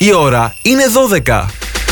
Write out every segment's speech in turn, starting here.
Η ώρα είναι 12.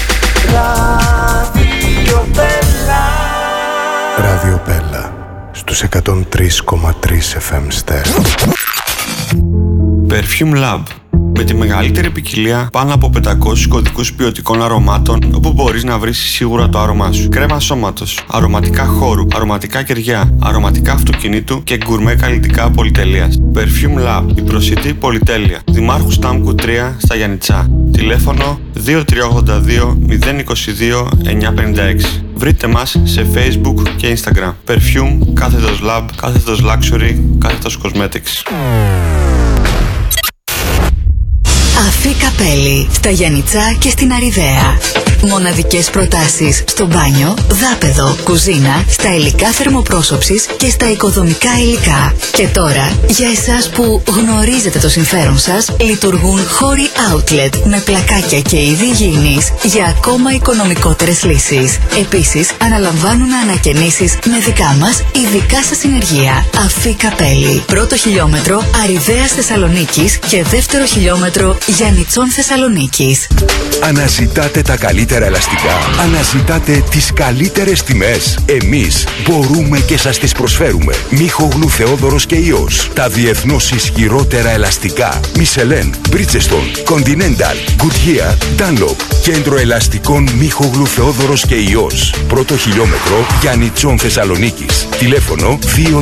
Ράδιο Πέλα στους 103,3 FM στέρεο. Perfume Lab. Με τη μεγαλύτερη ποικιλία πάνω από 500 κωδικούς ποιοτικών αρωμάτων, όπου μπορείς να βρεις σίγουρα το άρωμά σου. Κρέμα σώματος, αρωματικά χώρου, αρωματικά κεριά, αρωματικά αυτοκινήτου και γκουρμέ καλλιτικά πολυτελείας. Perfume Lab, η προσιτή πολυτέλεια. Δημάρχου Στάμκου 3 στα Γιαννιτσά. Τηλέφωνο 2382 022 956. Βρείτε μας σε Facebook και Instagram. Perfume, κάθετος Lab, κάθετος Luxury, κάθετος Cosmetics. Αφή Καπέλη, στα Γιαννιτσά και στην Αριδαία. Μοναδικές προτάσεις στο μπάνιο, δάπεδο, κουζίνα, στα υλικά θερμοπρόσωψης και στα οικοδομικά υλικά. Και τώρα, για εσάς που γνωρίζετε το συμφέρον σας, λειτουργούν χώροι outlet με πλακάκια και είδη υγιεινής για ακόμα οικονομικότερες λύσεις. Επίσης, αναλαμβάνουν ανακαινήσεις με δικά μας ειδικά σας συνεργεία. Αφή Καπέλη. Πρώτο χιλιόμετρο Αριδαίας Θεσσαλονίκης και δεύτερο χιλιόμετρο Γιαννιτσών Θεσσαλονίκης. Αναζητάτε τα καλύτερα ελαστικά. Αναζητάτε τις καλύτερες τιμές. Εμείς μπορούμε και σας τις προσφέρουμε. Μίχογλου Θεόδωρος και Ιός. Τα διεθνώς ισχυρότερα ελαστικά. Μισελέν, Bridgestone, Continental, Goodyear, Dunlop. Κέντρο ελαστικών Μίχογλου Θεόδωρος και Ιός. Πρώτο χιλιόμετρο Γιαννιτσών Θεσσαλονίκης. Τηλέφωνο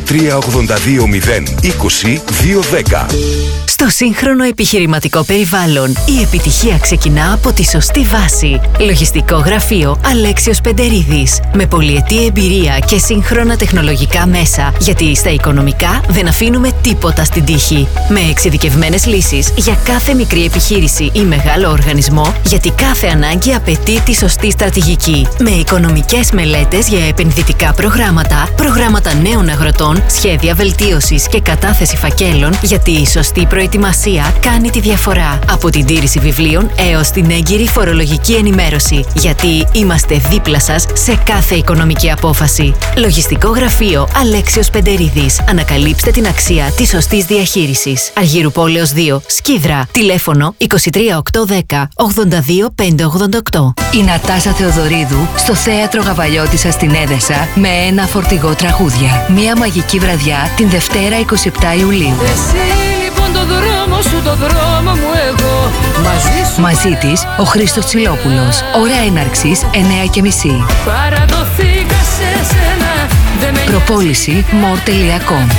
2382 020 210. Στο σύγχρονο επιχειρηματικό περιβάλλον, η επιτυχία ξεκινά από τη σωστή βάση. Λογιστικό γραφείο Αλέξιος Πεντερίδης. Με πολυετή εμπειρία και σύγχρονα τεχνολογικά μέσα, γιατί στα οικονομικά δεν αφήνουμε τίποτα στην τύχη. Με εξειδικευμένες λύσεις για κάθε μικρή επιχείρηση ή μεγάλο οργανισμό, γιατί κάθε ανάγκη απαιτεί τη σωστή στρατηγική. Με οικονομικές μελέτες για επενδυτικά προγράμματα, προγράμματα νέων αγροτών, σχέδια βελτίωσης και κατάθεση φακέλων, γιατί η σωστή προετοιμασία κάνει τη διαφορά. Από την τήρηση βιβλίων έως την έγκυρη φορολογική ενημέρωση, γιατί είμαστε δίπλα σας σε κάθε οικονομική απόφαση. Λογιστικό γραφείο Αλέξιος Πεντερίδης. Ανακαλύψτε την αξία της σωστής διαχείρισης. Αργύρου Πόλεως 2, Σκίδρα. Τηλέφωνο 23810 82 588. Η Νατάσα Θεοδωρίδου στο Θέατρο Γαβαλιώτισσα στην Έδεσα με ένα φορτηγό τραγούδια. Μια μαγική βραδιά την Δευτέρα 27 Ιουλίου. Το δρόμο σου, το δρόμο μου εγώ. Μαζί της ο Χρήστος Τσιλόπουλος. Ώρα έναρξης 9:30. Παραδοθήκα σε σένα. Προπόληση more.com.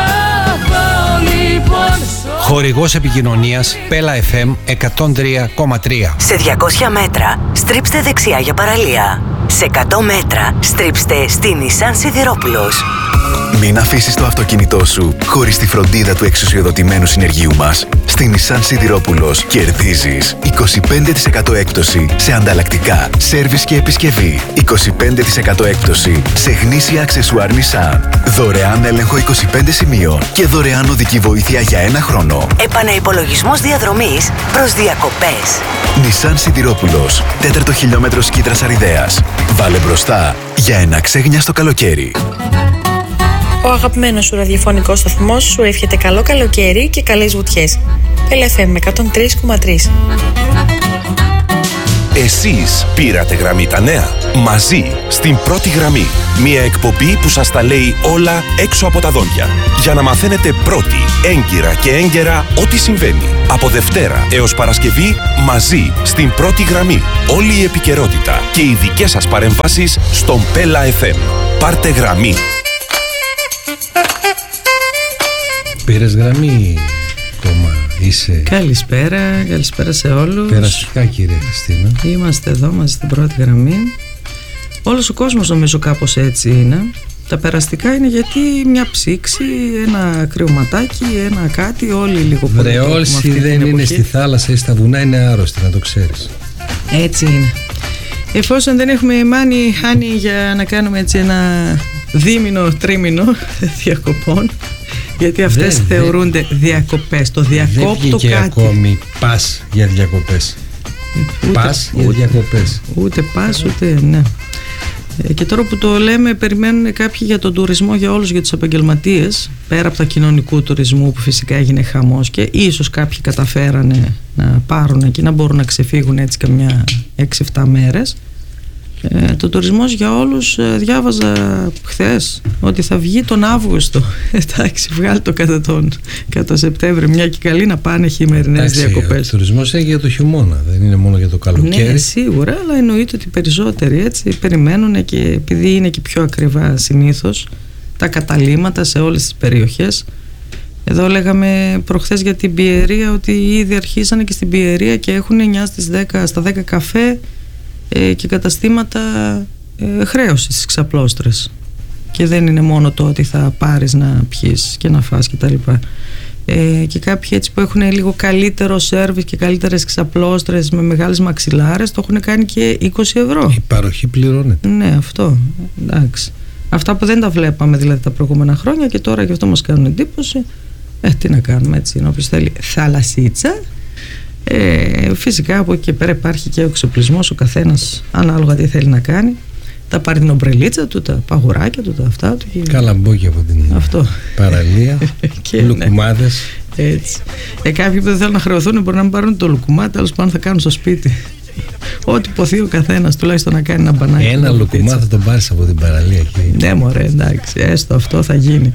Χορηγός επικοινωνίας Πέλα FM 103,3. Σε 200 μέτρα στρίψτε δεξιά για παραλία. Σε 100 μέτρα στρίψτε στη Nissan Σιδηρόπουλος. Μην αφήσεις το αυτοκίνητό σου χωρίς τη φροντίδα του εξουσιοδοτημένου συνεργείου μας. Στη Nissan Σιδηρόπουλος κερδίζεις 25% έκπτωση σε ανταλλακτικά, σέρβις και επισκευή. 25% έκπτωση σε γνήσια αξεσουάρ Nissan. Δωρεάν έλεγχο 25 σημείων και δωρεάν οδική βοήθεια για 1 χρόνο. Επαναυπολογισμός διαδρομής προς διακοπές. Nissan Σιδηρόπουλος, 4ο χιλιόμετρο Σκίδρας Αριδαίας. Βάλε μπροστά για ένα ξέγνιαστο καλοκαίρι. Ο αγαπημένος σου ραδιοφωνικός σταθμός σου εύχεται καλό καλοκαίρι και καλές βουτιές. LFM 103,3. Εσείς πήρατε γραμμή τα νέα. Μαζί στην πρώτη γραμμή. Μια εκπομπή που σας τα λέει όλα έξω από τα δόντια. Για να μαθαίνετε πρώτοι, έγκυρα και έγκαιρα ό,τι συμβαίνει. Από Δευτέρα έως Παρασκευή μαζί στην πρώτη γραμμή. Όλη η επικαιρότητα και οι δικές σας παρεμβάσεις στον Πέλα FM. Πάρτε γραμμή. Πήρες γραμμή, Τόμα, είσαι? Καλησπέρα σε όλους. Περαστικά, κύριε Χριστίνα. Είμαστε εδώ μαζί στην πρώτη γραμμή. Όλος ο κόσμος νομίζω κάπως έτσι είναι. Τα περαστικά είναι γιατί μια ψήξη, ένα κρυωματάκι, ένα κάτι, όλοι λίγο πολύ. Βρε, όσοι δεν είναι στη θάλασσα ή στα βουνά είναι άρρωστοι, να το ξέρεις. Έτσι είναι. Εφόσον δεν έχουμε μάνι, Χάνη, για να κάνουμε έτσι ένα δίμηνο, τρίμηνο διακοπών, γιατί αυτές θεωρούνται διακοπές. Το διακόπτω κάτι. Δεν βγήκε ακόμη πας για διακοπές. Πας για διακοπές. Ούτε πας ούτε ναι. Και τώρα που το λέμε, περιμένουν κάποιοι για τον τουρισμό για όλους, για τους επαγγελματίες, πέρα από τα κοινωνικού τουρισμού που φυσικά έγινε χαμός και ίσως κάποιοι καταφέρανε να πάρουν και να μπορούν να ξεφύγουν έτσι καμιά 6-7 μέρες. Το τουρισμός για όλους, διάβαζα χθες ότι θα βγει τον Αύγουστο. Εντάξει, βγάλει το κατά Σεπτέμβριο, μια και καλή να πάνε χειμερινές διακοπές. Ο τουρισμός είναι για το χειμώνα, δεν είναι μόνο για το καλοκαίρι. Ναι, σίγουρα, αλλά εννοείται ότι περισσότεροι έτσι περιμένουν, και επειδή είναι και πιο ακριβά συνήθως τα καταλύματα σε όλες τις περιοχές. Εδώ λέγαμε προχθές για την Πιερία ότι ήδη αρχίσανε και στην Πιερία και έχουν 9 στα 10 καφέ και καταστήματα χρέωση στις ξαπλώστρες, και δεν είναι μόνο το ότι θα πάρεις να πιείς και να φας κτλ. Και κάποιοι έτσι που έχουν λίγο καλύτερο σέρβις και καλύτερες ξαπλώστρες με μεγάλες μαξιλάρες το έχουν κάνει και 20 ευρώ. Η παροχή πληρώνεται. Ναι, αυτό, εντάξει. Αυτά που δεν τα βλέπαμε δηλαδή τα προηγούμενα χρόνια, και τώρα και αυτό μας κάνουν εντύπωση. Τι να κάνουμε, έτσι είναι. Όποιος θέλει θαλασσίτσα. Φυσικά από εκεί και πέρα υπάρχει και ο εξοπλισμός, ο καθένας ανάλογα τι θέλει να κάνει. Θα πάρει την ομπρελίτσα του, τα παγουράκια του, τα αυτά του. Καλαμπόκια από την παραλία, λουκουμάδες. Έτσι. Κάποιοι που δεν θέλουν να χρεωθούν μπορεί να μην πάρουν το λουκουμά, τέλος πάντων θα κάνουν στο σπίτι. Ό,τι ποθεί ο καθένας, τουλάχιστον να κάνει ένα μπανάκι. Ένα λουκουμά θα τον πάρεις από την παραλία εκεί. Ναι, μωρέ, εντάξει, έστω αυτό θα γίνει.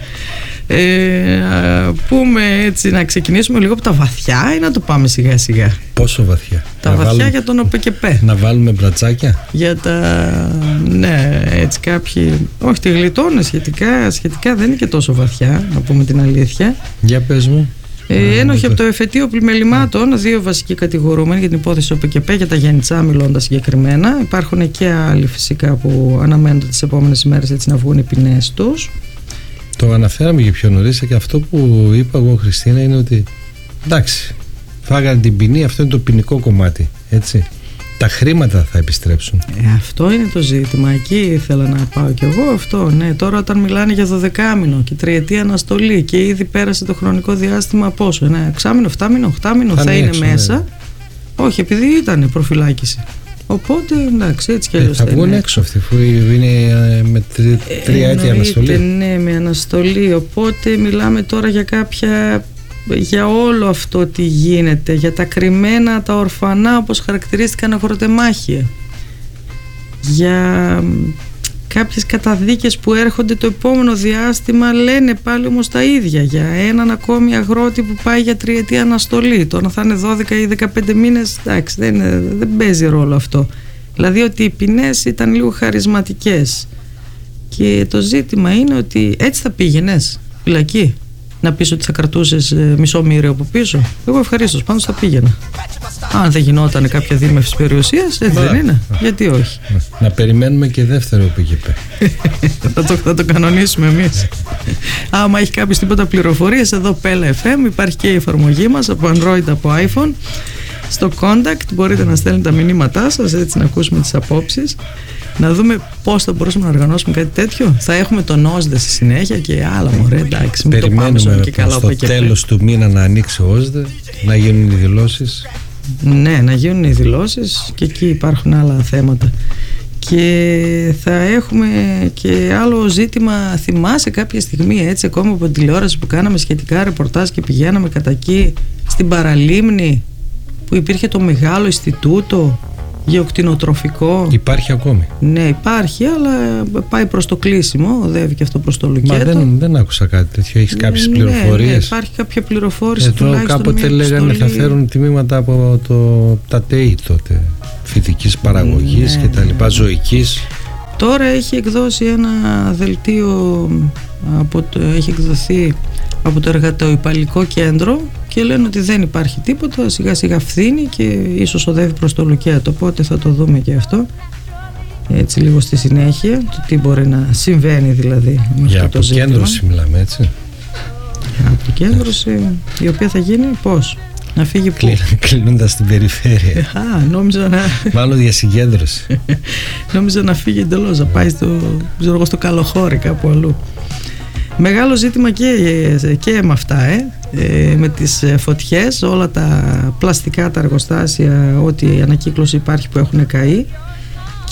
Πούμε έτσι, να ξεκινήσουμε λίγο από τα βαθιά ή να το πάμε σιγά σιγά? Πόσο βαθιά? Τα βαθιά για τον ΟΠΕΚΕΠΕ. Να βάλουμε μπρατσάκια? Για ναι, έτσι κάποιοι. Όχι, τη γλιτώνε σχετικά δεν είναι και τόσο βαθιά, να πούμε την αλήθεια. Για πες μου. Ένοχοι από το εφετείο πλημελημάτων, 2 βασικοί κατηγορούμενοι για την υπόθεση ΟΠΕΚΕΠΕ, για τα Γιαννιτσά μιλώντας συγκεκριμένα. Υπάρχουν και άλλοι φυσικά που αναμένονται τις επόμενες ημέρες έτσι να βγουν οι ποινές τους. Το αναφέραμε και πιο νωρίς, και αυτό που είπα εγώ, Χριστίνα, είναι ότι εντάξει, φάγανε την ποινή, αυτό είναι το ποινικό κομμάτι, έτσι. Τα χρήματα θα επιστρέψουν. Αυτό είναι το ζήτημα. Εκεί ήθελα να πάω κι εγώ. Αυτό, ναι. Τώρα, όταν μιλάνε για 12μηνο και 3ετία αναστολή και ήδη πέρασε το χρονικό διάστημα, πόσο? 6μηνο, 7μηνο, 8μηνο θα είναι έξω, μέσα. Ναι. Όχι, επειδή ήταν προφυλάκηση. Οπότε, εντάξει, έτσι κι αλλιώς θα βγουν έξω αυτοί που είναι με 3 έτη αναστολή. Ναι, με αναστολή. Οπότε μιλάμε τώρα για όλο αυτό τι γίνεται, για τα κρυμμένα, τα ορφανά, όπως χαρακτηρίστηκαν αγροτεμάχια, για κάποιες καταδίκες που έρχονται το επόμενο διάστημα. Λένε πάλι όμως τα ίδια για έναν ακόμη αγρότη που πάει για 3ετία αναστολή. Τώρα θα είναι 12 ή 15 μήνες, εντάξει, δεν παίζει ρόλο αυτό. Δηλαδή ότι οι ποινές ήταν λίγο χαρισματικές, και το ζήτημα είναι ότι έτσι θα πήγαινες φυλακή, να πεις ότι θα κρατούσες μισό μοίριο από πίσω? Εγώ ευχαρίστως πάντως θα πήγαινα. Αν δεν γινόταν κάποια δίμευση περιουσίας, έτσι δεν είναι? Γιατί όχι? Να περιμένουμε και δεύτερο ΟΠΕΚΕΠΕ. Θα το κανονίσουμε εμείς. Άμα έχει κάποιος τίποτα πληροφορίες, εδώ Pella FM, υπάρχει και η εφαρμογή μας από Android, από iPhone. Στο contact μπορείτε να στέλνετε τα μηνύματά σας, έτσι να ακούσουμε τις απόψεις, να δούμε πώς θα μπορούσαμε να οργανώσουμε κάτι τέτοιο. Θα έχουμε τον ΟΣΔΕ στη συνέχεια και άλλα, μωρέ, εντάξει. Περιμένουμε και καλά στο τέλος του μήνα να ανοίξει ο ΟΣΔΕ, να γίνουν οι δηλώσεις. Ναι, να γίνουν οι δηλώσεις, και εκεί υπάρχουν άλλα θέματα. Και θα έχουμε και άλλο ζήτημα. Θυμάσαι κάποια στιγμή, έτσι, ακόμα από την τηλεόραση που κάναμε σχετικά ρεπορτάζ και πηγαίναμε κατά εκεί στην Παραλίμνη, που υπήρχε το μεγάλο Ινστιτούτο γεωκτηνοτροφικό? Υπάρχει ακόμη? Ναι, υπάρχει, αλλά πάει προς το κλείσιμο, οδεύει και αυτό προς το λουκέτο. Μα δεν άκουσα κάτι τέτοιο. Έχεις κάποιες πληροφορίες? Ναι, υπάρχει κάποια πληροφόρηση. Εδώ κάποτε λέγανε θα φέρουν τμήματα από τα ΤΕΙ τότε, φυτικής παραγωγής και τα λοιπά, ζωικής. Τώρα έχει εκδώσει ένα δελτίο, έχει εκδοθεί από το Εργατοϊπαλλικό Κέντρο, και λένε ότι δεν υπάρχει τίποτα, σιγά σιγά φθήνει και ίσως οδεύει προς το λουκέτο. Οπότε θα το δούμε και αυτό έτσι λίγο στη συνέχεια, το τι μπορεί να συμβαίνει δηλαδή με για αυτό το ζήτημα. Για αποκέντρωση μιλάμε, έτσι? Για αποκέντρωση, η οποία θα γίνει πώς? Να φύγει πού? Κλείνοντας την περιφέρεια. Νόμιζα να... Μάλλον για συγκέντρωση. Νόμιζα να φύγει εντελώς, να πάει στο Καλοχώρι, κάπου αλλού. Μεγάλο ζήτημα και με αυτά, με τις φωτιές, όλα τα πλαστικά, τα εργοστάσια, ό,τι ανακύκλωση υπάρχει που έχουν καεί,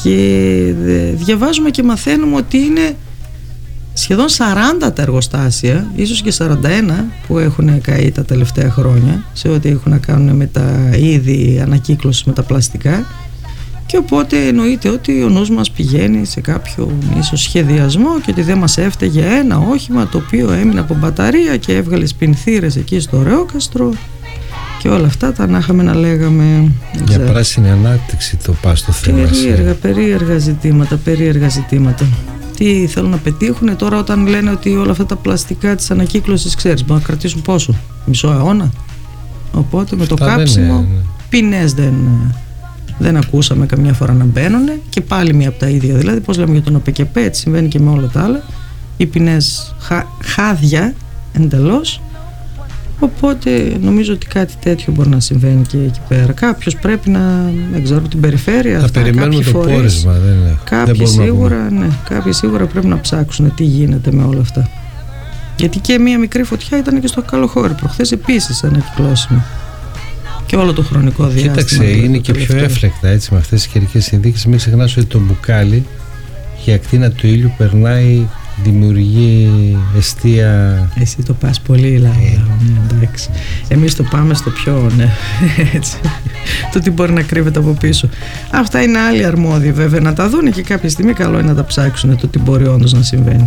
Και διαβάζουμε και μαθαίνουμε ότι είναι σχεδόν 40 τα εργοστάσια, ίσως και 41 που έχουν καεί τα τελευταία χρόνια σε ό,τι έχουν να κάνουν με τα είδη ανακύκλωσης με τα πλαστικά. Και οπότε εννοείται ότι ο νους μας πηγαίνει σε κάποιο ίσως σχεδιασμό και ότι δεν μας έφταιγε ένα όχημα το οποίο έμεινε από μπαταρία και έβγαλε σπινθήρες εκεί στο Ρεόκαστρο και όλα αυτά τα να είχαμε να λέγαμε. Για πράσινη ανάπτυξη το πας το θέμα. Περίεργα ζητήματα. Τι θέλουν να πετύχουν τώρα όταν λένε ότι όλα αυτά τα πλαστικά της ανακύκλωσης, ξέρεις, μπορούν να κρατήσουν πόσο, μισό αιώνα. Οπότε με το κάψιμο ποινές δεν ακούσαμε καμιά φορά να μπαίνουν και πάλι μία από τα ίδια. Δηλαδή, πώς λέμε για τον ΟΠΕΚΕΠΕ, έτσι συμβαίνει και με όλα τα άλλα. Οι ποινές χάδια εντελώς. Οπότε νομίζω ότι κάτι τέτοιο μπορεί να συμβαίνει και εκεί πέρα. Κάποιος πρέπει να, δεν ξέρω, την περιφέρεια. Θα περιμένουμε το πόρισμα. Κάποιοι σίγουρα πρέπει να ψάξουν τι γίνεται με όλα αυτά. Γιατί και μία μικρή φωτιά ήταν και στο Καλοχώρι προχθές επίσης ανακυκλώσιμη. Και όλο το χρονικό διάστημα. Κοίταξε, είναι και πιο έφλεκτα έτσι με αυτές τις καιρικές συνθήκες. Μην ξεχνάς ότι το μπουκάλι η ακτίνα του ήλιου περνάει, δημιουργεί εστία. Εσύ το πας πολύ λαό, εντάξει. Εμείς το πάμε στο πιο, έτσι. Το τι μπορεί να κρύβεται από πίσω. Αυτά είναι άλλοι αρμόδιοι βέβαια να τα δουν και κάποια στιγμή καλό είναι να τα ψάξουν το τι μπορεί όντως να συμβαίνει.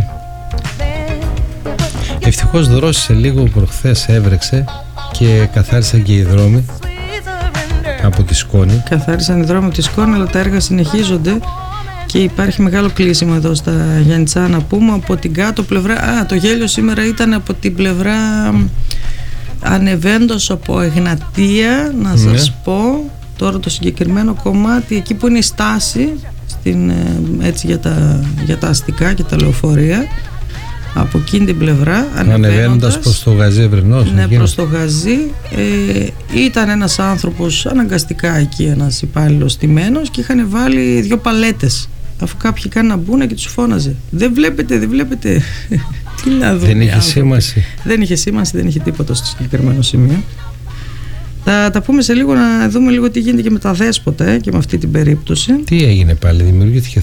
Ευτυχώς δρόσησε λίγο προχθές, έβρεξε και καθάρισαν και οι δρόμοι από τη Σκόνη. Καθάρισαν οι δρόμοι από τη Σκόνη, αλλά τα έργα συνεχίζονται και υπάρχει μεγάλο κλείσιμο εδώ στα Γιάννητσά, να πούμε, από την κάτω πλευρά. Το γέλιο σήμερα ήταν από την πλευρά ανεβέντος από Εγνατία, να σας πω τώρα το συγκεκριμένο κομμάτι εκεί που είναι η στάση έτσι για τα αστικά και τα λεωφορεία. Από εκείνη την πλευρά ανεβαίνοντας προς το Γαζί Ευρυνός. Ναι, προς το Γαζί. Ήταν ένας άνθρωπος αναγκαστικά εκεί, ένας υπάλληλος στημένος, και είχαν βάλει 2 παλέτες αφού κάποιοι κάνουν να μπουν και τους φώναζε δεν βλέπετε τι να δούμε. Δεν είχε σήμαση. Δεν είχε τίποτα στο συγκεκριμένο σημείο. Θα τα πούμε σε λίγο, να δούμε λίγο τι γίνεται και με τα δέσποτα και με αυτή την περίπτωση. Τι έγινε πάλι, δημιουργήθηκε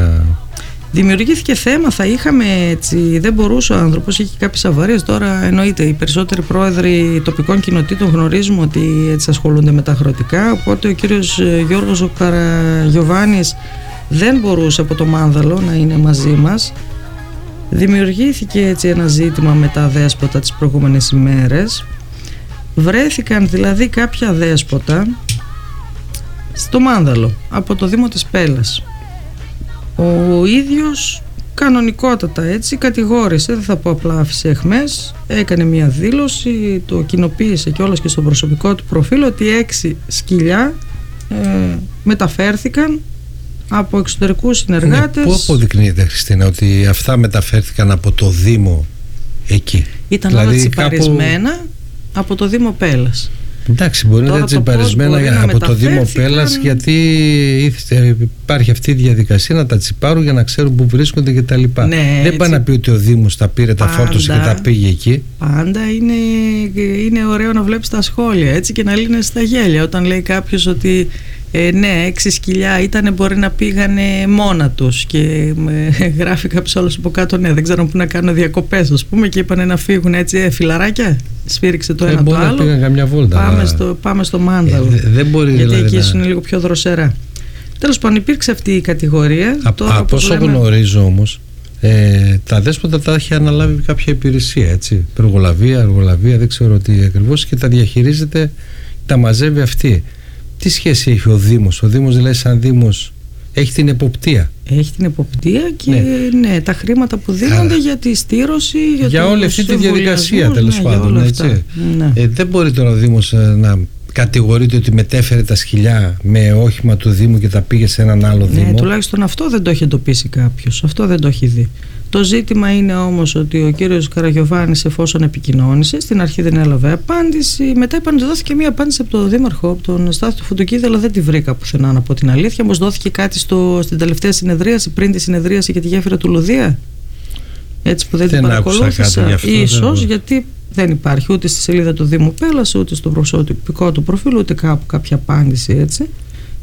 θέμα, θα είχαμε έτσι, δεν μπορούσε ο άνθρωπος, είχε κάποιες αβαρίες. Τώρα εννοείται οι περισσότεροι πρόεδροι τοπικών κοινοτήτων γνωρίζουμε ότι έτσι ασχολούνται με τα αγροτικά, οπότε ο κύριος Γιώργος ο Καραγιοβάνης δεν μπορούσε από το Μάνδαλο να είναι μαζί μας. Δημιουργήθηκε έτσι ένα ζήτημα με τα δέσποτα τις προηγούμενες ημέρες. Βρέθηκαν δηλαδή κάποια δέσποτα στο Μάνδαλο από το Δήμο της Πέλας. Ο ίδιος κανονικότατα έτσι κατηγόρησε, δεν θα πω απλά άφησε αιχμές, έκανε μια δήλωση, το κοινοποίησε κιόλας και στο προσωπικό του προφίλ ότι 6 σκυλιά μεταφέρθηκαν από εξωτερικούς συνεργάτες. Πού αποδεικνύεται, Χριστίνα, ότι αυτά μεταφέρθηκαν από το Δήμο εκεί? Ήταν όλα τσιπαρισμένα από το Δήμο Πέλας. Εντάξει, μπορεί να είναι τσιπαρισμένα από το Δήμο Πέλας, γιατί υπάρχει αυτή η διαδικασία να τα τσιπάρουν για να ξέρουν που βρίσκονται κτλ. Ναι, δεν πάει να πει ότι ο Δήμος τα πήρε, τα φόρτωσε και τα πήγε εκεί. Πάντα είναι ωραίο να βλέπεις τα σχόλια έτσι και να λύνεσαι στα γέλια. Όταν λέει κάποιος ότι ναι, 6 σκυλιά ήταν, μπορεί να πήγανε μόνα τους, και γράφει κάποιος άλλος από κάτω, ναι, δεν ξέρω πού να κάνουν διακοπές, ας πούμε, και είπανε να φύγουν έτσι, φιλαράκια. Σφύριξε το ένα το άλλο. Να πήγαν καμιά βόλτα. Πάμε στο Μάνδαλο. Δεν μπορεί, γιατί δηλαδή, εκεί είναι λίγο πιο δροσερά. Τέλος πάντων, υπήρξε αυτή η κατηγορία. Από όσο γνωρίζω όμως, τα δέσποτα τα έχει αναλάβει κάποια υπηρεσία, έτσι. Εργολαβία, δεν ξέρω τι ακριβώς, και τα διαχειρίζεται, τα μαζεύει αυτή. Τι σχέση έχει ο Δήμος? Ο Δήμος δηλαδή σαν Δήμος έχει την εποπτεία. Έχει την εποπτεία και ναι, τα χρήματα που δίνονται για τη στήρωση, για όλη αυτή τη διαδικασία, τέλος πάντων. Δεν μπορεί τώρα ο Δήμος να κατηγορείται ότι μετέφερε τα σκυλιά με όχημα του Δήμου και τα πήγε σε έναν άλλο Δήμο. Τουλάχιστον αυτό δεν το έχει εντοπίσει κάποιος. Αυτό δεν το έχει δει. Το ζήτημα είναι όμως ότι ο κύριος Καραγιοβάνης, εφόσον επικοινώνησε, στην αρχή δεν έλαβε απάντηση. Μετά επανεδόθηκε μία απάντηση από τον Δήμαρχο, από τον Στάθη του Φουντουκίδη, αλλά δεν τη βρήκα πουθενά, να πω την αλήθεια. Όμως δόθηκε κάτι στην τελευταία συνεδρίαση, πριν τη συνεδρίαση για τη γέφυρα του Λουδία. Έτσι που δεν την παρακολούθησα. Ίσως γιατί δεν υπάρχει ούτε στη σελίδα του Δήμου Πέλας, ούτε στο προσωπικό του προφίλ, ούτε κάπου κάποια απάντηση έτσι.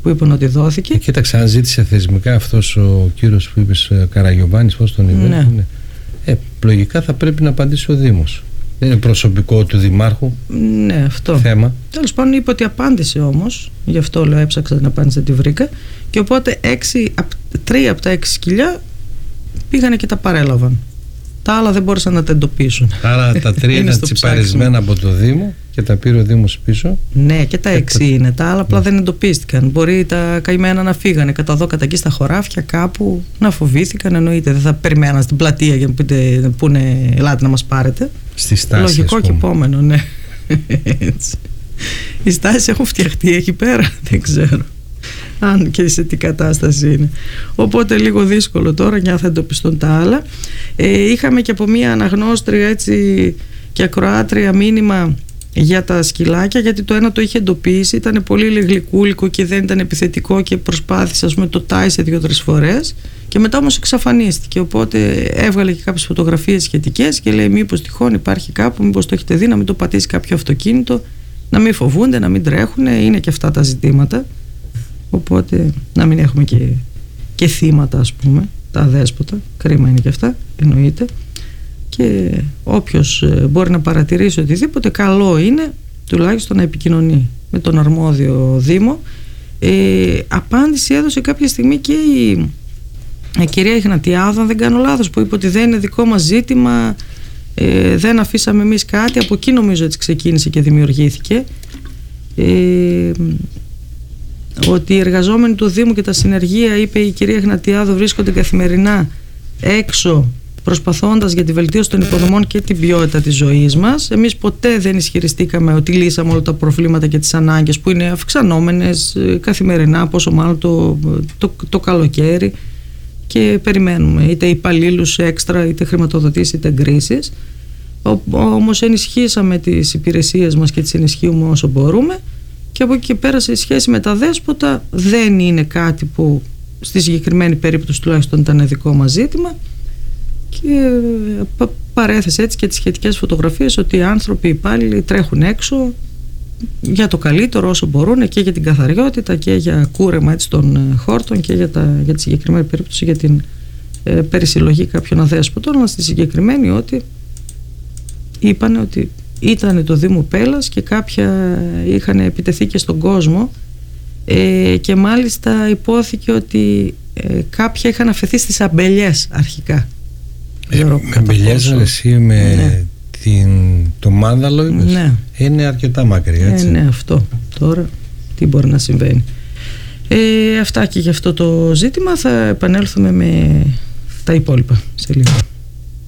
που είπαν ότι δόθηκε. Κοίταξε, αν ζήτησε θεσμικά αυτός ο κύριος που είπες, Καραγιοβάνης, πώς τον είπε, ναι. Λογικά θα πρέπει να απαντήσει ο Δήμος. Δεν είναι προσωπικό του Δημάρχου. Ναι, αυτό. Θέμα. Τέλος πάντων, είπε ότι απάντησε όμως. Γι' αυτό λέω, έψαξα την απάντηση, τη βρήκα. Και οπότε 3 από τα 6 σκυλιά πήγανε και τα παρέλαβαν. Τα άλλα δεν μπόρεσαν να τα εντοπίσουν. Άρα τα 3 είναι τσιπαρισμένα από το Δήμο και τα πήρε ο Δήμος πίσω. Ναι, και τα 6 είναι. Τα άλλα απλά δεν εντοπίστηκαν. Μπορεί τα καημένα να φύγανε κατά εδώ, κατά εκεί στα χωράφια, κάπου να φοβήθηκαν. Εννοείται, δεν θα περιμέναν στην πλατεία για να πείτε που είναι, ελάτε να μας πάρετε. Στη στάση. Λογικό και επόμενο, ναι. Έτσι. Οι στάσεις έχουν φτιαχτεί εκεί πέρα, δεν ξέρω αν και σε τι κατάσταση είναι. Οπότε λίγο δύσκολο τώρα για να θα εντοπιστούν τα άλλα. Είχαμε και από μία αναγνώστρια έτσι και ακροάτρια μήνυμα για τα σκυλάκια, γιατί το ένα το είχε εντοπίσει, ήταν πολύ γλυκούλικο και δεν ήταν επιθετικό και προσπάθησε, ας πούμε, το τάισε 2-3 φορές και μετά όμως εξαφανίστηκε, οπότε έβγαλε και κάποιες φωτογραφίες σχετικές και λέει μήπως τυχόν υπάρχει κάπου, μήπως το έχετε δει, να μην το πατήσει κάποιο αυτοκίνητο, να μην φοβούνται, να μην τρέχουν, είναι και αυτά τα ζητήματα, οπότε να μην έχουμε και θύματα, ας πούμε, τα αδέσποτα, κρίμα είναι και αυτά, εννοείται. Και όποιος μπορεί να παρατηρήσει οτιδήποτε, καλό είναι τουλάχιστον να επικοινωνεί με τον αρμόδιο Δήμο. Απάντηση έδωσε κάποια στιγμή και η κυρία Ιγνατιάδου, αν δεν κάνω λάθος, που είπε ότι δεν είναι δικό μας ζήτημα, δεν αφήσαμε εμείς κάτι. Από εκεί νομίζω έτσι ξεκίνησε και δημιουργήθηκε, ότι οι εργαζόμενοι του Δήμου και τα συνεργεία, είπε η κυρία Ιγνατιάδου, βρίσκονται καθημερινά έξω προσπαθώντας για τη βελτίωση των υποδομών και την ποιότητα της ζωής μας. Εμείς ποτέ δεν ισχυριστήκαμε ότι λύσαμε όλα τα προβλήματα και τις ανάγκες που είναι αυξανόμενες καθημερινά, πόσο μάλλον το καλοκαίρι, και περιμένουμε είτε υπαλλήλους έξτρα, είτε χρηματοδοτήσεις, είτε εγκρίσεις. Όμως ενισχύσαμε τις υπηρεσίες μας και τις ενισχύουμε όσο μπορούμε, και από εκεί και πέρα σε σχέση με τα δέσποτα δεν είναι κάτι που στη συγκεκριμένη περίπτωση τουλάχιστον ήταν δικό μας ζήτημα. Και παρέθεσε έτσι και τις σχετικές φωτογραφίες ότι οι άνθρωποι, οι υπάλληλοι, τρέχουν έξω για το καλύτερο όσο μπορούν και για την καθαριότητα και για κούρεμα έτσι των χόρτων και για τη συγκεκριμένη περίπτωση για την περισυλλογή κάποιων αδέσποτων, αλλά στη συγκεκριμένη ότι είπαν ότι ήταν το Δήμο Πέλλας και κάποια είχαν επιτεθεί και στον κόσμο, και μάλιστα υπόθηκε ότι κάποια είχαν αφαιθεί στις αμπελιές αρχικά. Αμπελιές εσύ με το μάνδαλο, ναι. Είναι αρκετά μακριά, έτσι. Ναι, αυτό τώρα τι μπορεί να συμβαίνει. Αυτά και για αυτό το ζήτημα. Θα επανέλθουμε με τα υπόλοιπα σε λίγο.